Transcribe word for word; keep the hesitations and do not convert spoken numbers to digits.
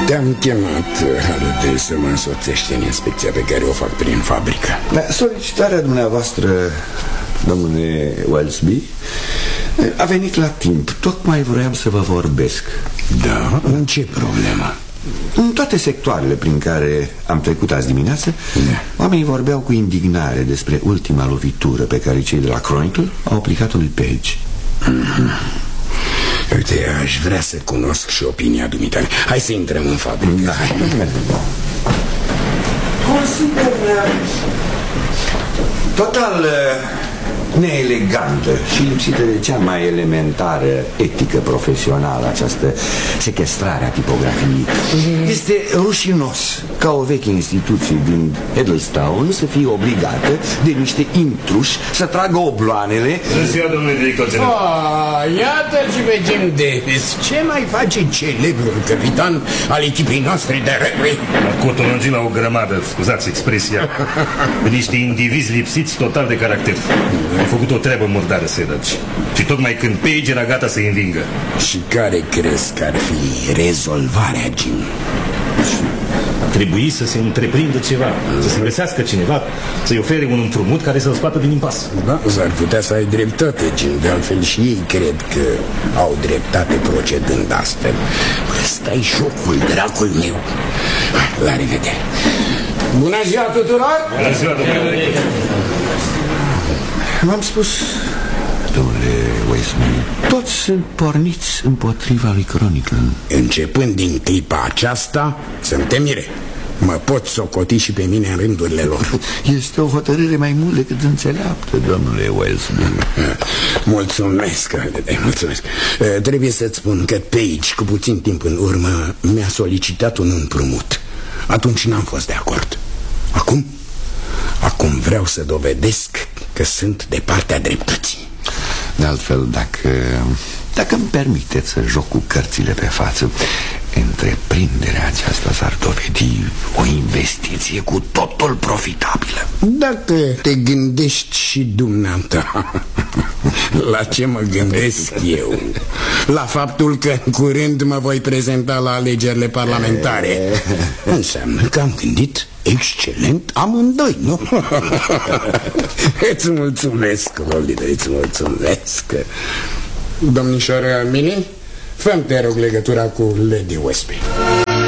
Te-am chemat, Halliday, să mă însoțești în inspecția pe care o fac prin fabrică. Da, solicitarea dumneavoastră, domnule Welsby, a venit la timp. Tocmai vroiam să vă vorbesc. Da? În ce problemă? În toate sectoarele prin care am trecut azi dimineață, da, oamenii vorbeau cu indignare despre ultima lovitură pe care cei de la Chronicle au aplicat-o lui Page. Mm-hmm. Uite, aș vrea să cunosc și opinia dumitale. Hai să intrăm în fabrică. Da, hai, consider total neelegantă și lipsită de cea mai elementară etică profesională această sechestrare a tipografiei. Este rușinos ca o veche instituție din Edlestown să fie obligată de niște intruși să tragă obloanele. Ziua, domnule director general. Oh, iată și pe Jim Davis. Ce mai face celebrul capitan al echipei noastre de rugby? A cotonogit la o grămadă, scuzați expresia, niște indivizi lipsiți total de caracter. Au făcut o treabă murdară, Sedaci. Și tocmai când Page era gata să-i învingă. Și care crezi că ar fi rezolvarea, Jim? Trebuie să se întreprindă ceva, să se găsească cineva, să-i ofere un împrumut care să-l scoată din impas. Da, s-ar putea să ai dreptate, Jim. De altfel și ei cred că au dreptate procedând astfel. Ăsta-i șocul, dracul meu. La revedere. Bună ziua tuturor! Bună ziua, domnule! V-am spus, domnule Weissman, toți sunt porniți împotriva lui Chronicle. Începând din clipa aceasta, suntem mire. Mă pot socoti și pe mine în rândurile lor. Este o hotărâre mai mult decât înțeleaptă, domnule Weissman. Mulțumesc, mulțumesc. Trebuie să-ți spun că Page, cu puțin timp în urmă, mi-a solicitat un împrumut. Atunci n-am fost de acord. Acum? Acum vreau să dovedesc că sunt de partea dreptății. De altfel, dacă, dacă îmi permiteți să joc cu cărțile pe față, întreprinderea aceasta s-ar dovedi o investiție cu totul profitabilă. Dacă te gândești și dumneata, la ce mă gândesc eu? La faptul că în curând mă voi prezenta la alegerile parlamentare. Înseamnă că am gândit excelent amândoi, nu? Îți mulțumesc, Holliday, îți mulțumesc. Domnișoară Mini, fă-mi, te rog, legătura cu Lady Westby.